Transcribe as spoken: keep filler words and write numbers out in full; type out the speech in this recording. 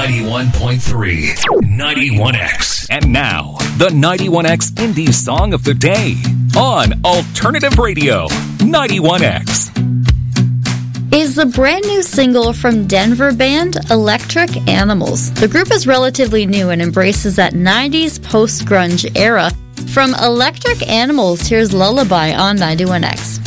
ninety-one point three, ninety-one X. And now, the ninety-one X Indie Song of the Day on Alternative Radio, ninety-one X. Is the brand new single from Denver band Electric Animals. The group is relatively new and embraces that nineties post-grunge era. From Electric Animals, here's Lullaby on ninety-one X.